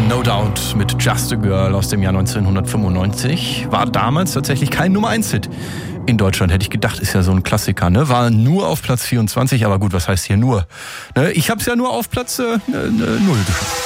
No Doubt mit Just a Girl aus dem Jahr 1995. War damals tatsächlich kein Nummer-1-Hit in Deutschland. Hätte ich gedacht, ist ja so ein Klassiker, ne? War nur auf Platz 24, aber gut, was heißt hier nur? Ne? Ich hab's ja nur auf Platz 0 geschafft.